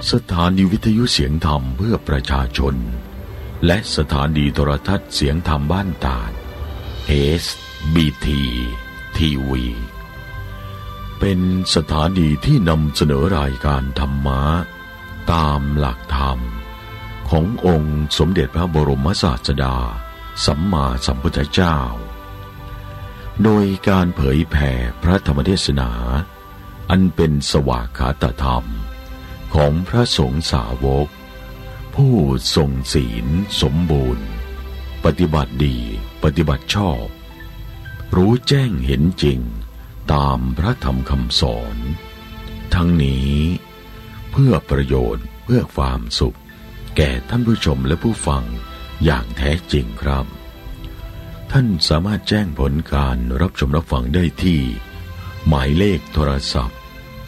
สถานีวิทยุเสียงธรรมเพื่อประชาชนและสถานีโทรทัศน์เสียงธรรมบ้านตาด SBT TV เป็นสถานีที่นำเสนอรายการธรรมะตามหลักธรรมขององค์สมเด็จพระบรมศาสดาสัมมาสัมพุทธเจ้าโดยการเผยแผ่พระธรรมเทศนาอันเป็นสวากขาตธรรมของพระสงฆ์สาวกผู้ทรงศีลสมบูรณ์ปฏิบัติดีปฏิบัติชอบรู้แจ้งเห็นจริงตามพระธรรมคำสอนทั้งนี้เพื่อประโยชน์เพื่อความสุขแก่ท่านผู้ชมและผู้ฟังอย่างแท้จริงครับท่านสามารถแจ้งผลการรับชมรับฟังได้ที่หมายเลขโทรศัพท์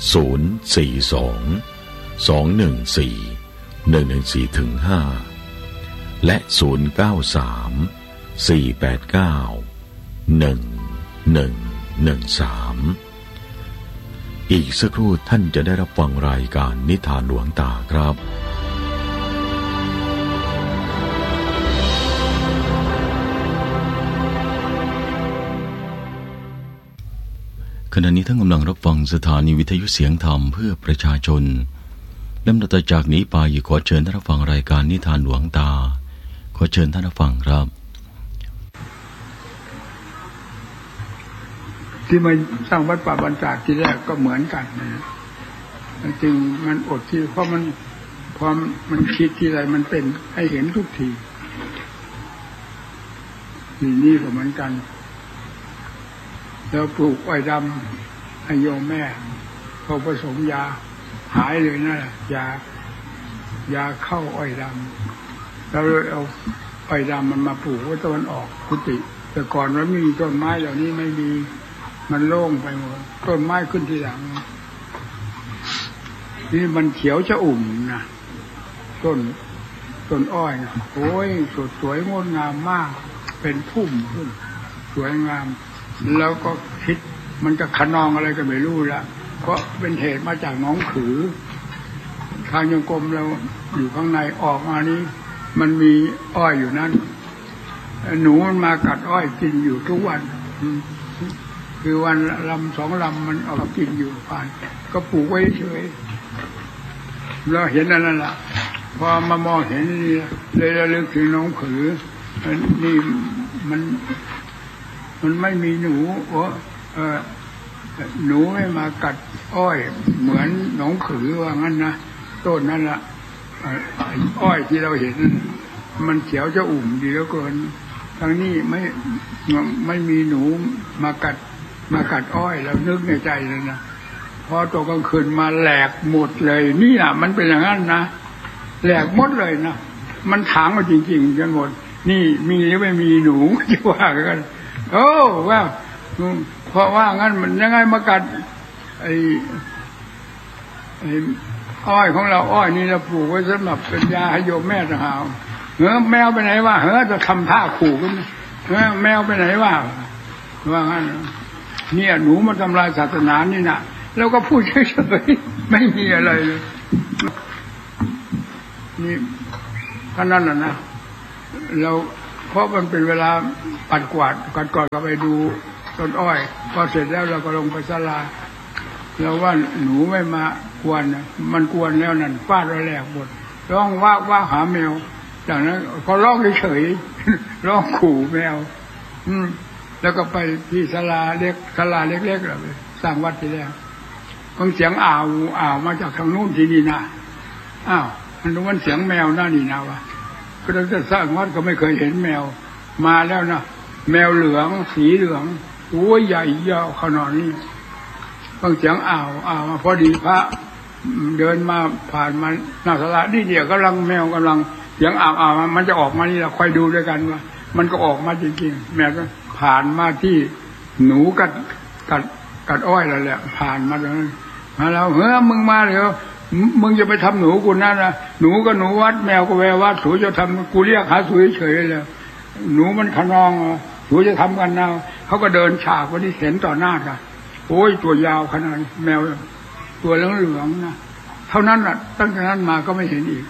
042-214-114-5และ093-489-1113อีกสักครู่ท่านจะได้รับฟังรายการนิทานหลวงตาครับขณะนี้ท่านกำลังรับฟังสถานีวิทยุเสียงธรรมเพื่อประชาชนลำดับต่อจากนี้ไปขอเชิญท่านรับฟังรายการนิทานหลวงตาขอเชิญท่านรับฟังครับที่มาสร้างวัดป่าบรรจาคที่แรกก็เหมือนกันนะจึงมันอดที่เพราะมันพอมันคิดที่ไรมันเป็นให้เห็นทุกทีทีนี้ก็เหมือนกันแล้วปลูกอ้อยดำให้โยมแม่เขาผสมยาหายเลยนะยาเข้าอ้อยดำแล้วเอาอ้อยดำมันมาปลูกไว้ตะวันออกกุฏิแต่ก่อนมันมีต้นไม้เหล่านี้ไม่มีมันโล่งไปหมดต้นไม้ขึ้นทีหลังนี่มันเขียวชอุ่มนะต้นอ้อยนะโอ้ยสวยงดงามมากเป็นพุ่มขึ้นสวยงามแล้วก็คิดมันจะขนองอะไรก็ไม่รู้ละเพราะเป็นเหตุมาจากหนองขือทางยังกรมเราอยู่ข้างในออกมานี้มันมีอ้อยอยู่นั่นหนูมันมากัดอ้อยกินอยู่ทุกวันคือวันลำสองลำมันออกกินอยู่ผ่านก็ปลูกไว้เฉยเราเห็นนั่นแหละพอมามองเห็นนี่เลยระลึกถึงหนองขือนี่มันไม่มีหนูหนูไม่มากัดอ้อยเหมือนหนองขือว่างั้นนะต้นนั่นละอ้อยที่เราเห็นมันเขียวจะอุ่มดีแล้วเกินทางนี้ไม่มีหนูมากัดอ้อยเรานึกในใจเลยนะพอตกกลางคืนมาแหลกหมดเลยนี่น่ะมันเป็นอย่างนั้นนะแหลกหมดเลยนะมันถางมาจริงๆจนหมดนี่มีหรือไม่มีหนูจะว่ากันโอ้ว่าเพราะว่างั้นมันยังไงมากัดไอ้อ้อยของเราอ้อยนี่เราปลูกไว้สำหรับเป็นยาให้โยมแม่ทหารแมวไปไหนวะจะทำท่าขู่กันแมวไปไหนวะว่างั้นเนี่ยหนูมาทำลายศาสนานี่นะแล้วก็พูดเฉยๆไม่มีอะไรเลยนี่ท่านั้นแหละนะเราเพราะมันเป็นเวลาปัดกวาดก่อนก็ไปดูต้นอ้อยพอเสร็จแล้วเราก็ลงไปศาลาเราว่าหนูไม่มากวนมันกวนแล้วนั่นฟาดไว้แหลกหมดร้องว่าหาแมวจากนั้นพอร้องเฉยร้องขู่แมวแล้วก็ไปที่ศาลาเล็กๆเราไปสร้างวัดที่แรกฟังเสียงอ่าวมาจากทางนู้นที่นี่นะอ้าวมันเสียงแมวน่านี่นะวะก็จะสร้างวัดก็ไม่เคยเห็นแมวมาแล้วนะแมวเหลืองสีเหลืองโอ้ยใหญ่ยาวขนาดนี้ฟังเสียงอ่าวมาพอดีพระเดินมาผ่านมาหน้าศาลานี่เดี๋ยวแมวกำลังเสียงอ่าวมันจะออกมานี่เราคอยดูด้วยกันว่ามันก็ออกมาจริงๆแมวก็ผ่านมาที่หนูกัดอ้อยแล้วแหละผ่านมาตรงนั้นมาแล้วมึงมาเลยมึงจะไปทำหนูกูนั่นนะหนูก็หนูวัดแมวก็แวววัดสูจะทำกูเรียกหาสูเฉยเลยหนูมันขนองสูจะทำกันนะเขาก็เดินฉากวันนี้เห็นต่อหน้ากันโอ้ยตัวยาวขนาดแมวตัวเหลืองๆนะเท่านั้นน่ะตั้งแต่นั้นมาก็ไม่เห็นอีก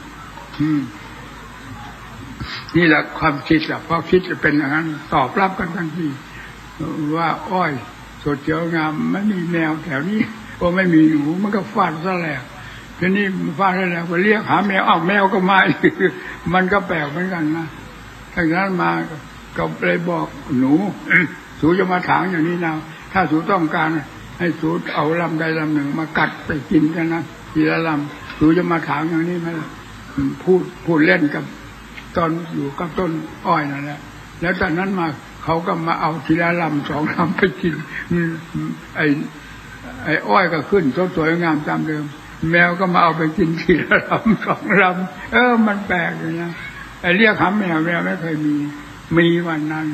นี่แหละความคิดแหละพอคิดจะเป็นอย่างนั้นตอบรับกันทันทีว่าอ้อยสดเขียวงามไม่มีแมวแถวนี้ก็ไม่มีหนูมันก็ฟาดซะแล้วทีนี้ฟาดซะแล้วก็เรียกหาแมวอ้าวแมวก็มามันก็แปลกเหมือนกันนะตั้งแต่นั้นมาก็เลยบอกหนูสูจะมาถางอย่างนี้นะถ้าสูต้องการให้สูเอาลำใดลำหนึ่งมากัดไปกินกันนะทีละลำสูจะมาถางอย่างนี้ไหมพูดเล่นกับตอนอยู่กับต้นอ้อยนั่นแหละแล้วตอนนั้นมาเขาก็มาเอาทีละลำ2 ลำไปกินไอ้อ้อยก็ขึ้นสวยงามตามเดิมแมวก็มาเอาไปกินทีละลำ2 ลำมันแปลกอย่างนี้ไอ้เรียกหาแมวไม่เคยมีวันนั้น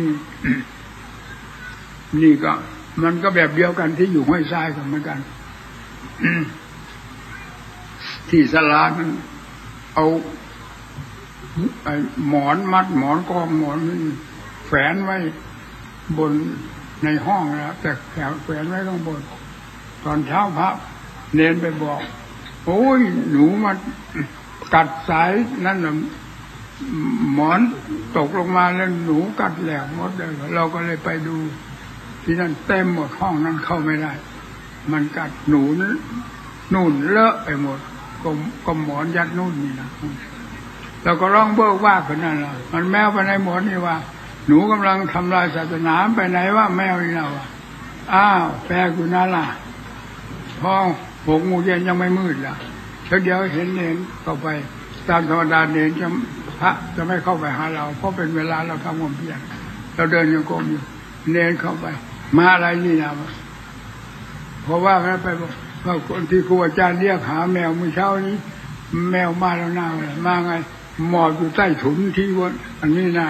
นี่ก็มันก็แบบเดียวกันที่อยู่ห้วยทรายกันเหมือนกันที่ศาลานั้นเอาหมอนมัดหมอนกองหมอนแฝนไว้บนในห้องแล้วแต่แฝนไว้ข้างบนตอนเช้าพระเนนไปบอกโอ้ยหนูมากัดสายนั่นน่ะหมอนตกลงมาแล้วหนูกัดแหลกหมดเลยเราก็เลยไปดูที่นั่นเต็มหมดห้องนั้นเข้าไม่ได้มันกัดหนูนู่นเลอะไปหมดก็หมอนยัดนู่นนี่นะเราก็ร้องเบิกว่าคนนั้นล่ะมันแมวไปไหนหมดนี่ว่าหนูกำลังทำลายศาสนาไปไหนว่าแมวนี่เราอ้าวแปลกอยู่นั่นล่ะพอ6 โมงเย็นยังไม่มืดล่ะเดี๋ยวเห็นเนรเข้าไปตามธรรมดาเนรพระจะไม่เข้าไปหาเราเพราะเป็นเวลาเราทำความเพียรเราเดินโยกอยู่เนรเข้าไปมาอะไรนี่นะเพราะว่าไปว่าคนที่ครูอาจารย์เรียกหาแมวเมื่อเช้านี้แมวมาแล้วนามาไงหมอบอยู่ใต้ถุนที่ว่าอันนี้นา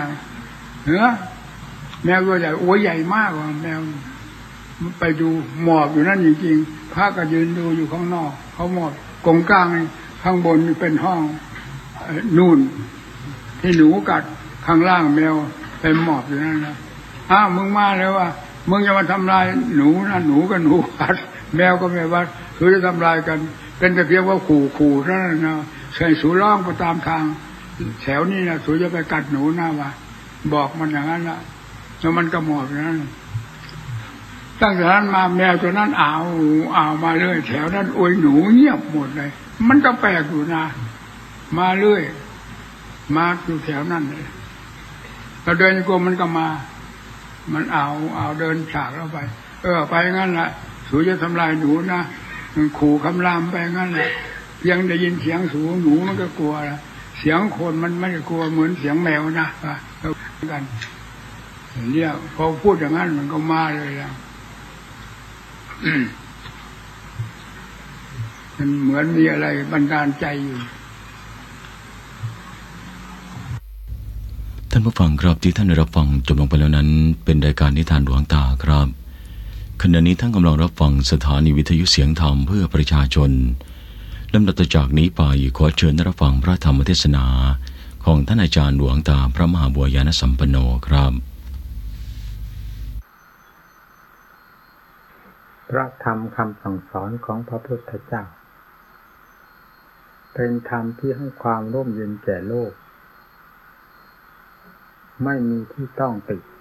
แมวตัวใหญ่โอ้ยใหญ่มากว่าแมวไปดูหมอบอยู่นั่นจริงๆพระก็ยืนดูอยู่ข้างนอกเขาหมอบกงกลางข้างบนเป็นห้องนู่นที่หนูกัดข้างล่างแมวเป็นหมอบอยู่นั่นนะมึงมาแล้วว่ามึงจะมาทำลายหนูนะหนูกับหนูกัดแมวก็ไม่ว่าคือจะทำลายกันเป็นแต่เพียงว่าขู่ๆนั่นนะใส่สูร้องไปตามทางแถวนี้นะสูจะไปกัดหนูนะว่าบอกมันอย่างนั้นละแล้วมันก็หมอบอย่างนั้นตั้งแต่นั้นมาแมวตัวนั้นอ้าวมาเรื่อยแถวนั้นโอ้ยหนูเงียบหมดเลยมันก็แปลกอยู่นะมาเรื่อยมาอยู่แถวนั้นเลยเราเดินโกมันก็มามันเอาเดินฉากเราไปไปงั้นแหละสูจะทำลายหนูนะขู่คำรามไปงั้นแหละเพียงได้ยินเสียงสูหนูมันก็กลัวละเสียงคนมันไม่ได้กลัวเหมือนเสียงแมวนะกันเนี่ยพอพูดอย่างนั้นมันก็มาเลยแล้วมันเหมือนมีอะไรบันดาลใจอยู่ท่านผู้ฟังครับที่ท่านได้รับฟังจบลงไปแล้วนั้นเป็นรายการนิทานหลวงตาครับขณะนี้ท่านกำลังรับฟังสถานีวิทยุเสียงธรรมเพื่อประชาชนลำดับต่อจากนี้ไปขอเชิญรับฟังพระธรรมเทศนาของท่านอาจารย์หลวงตาพระมหาบัวยานสัมปันโนครับพระธรรมคำสั่งสอนของพระพุทธเจ้าเป็นธรรมที่ให้ความร่มเย็นแก่โลกไม่มีที่ต้องติ